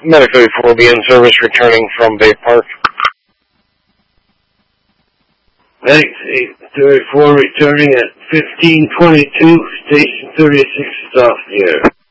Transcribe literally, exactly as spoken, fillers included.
Medic thirty-four will be in service returning from Bay Park. Medic thirty-four returning at fifteen twenty-two, Station thirty-six is off the air.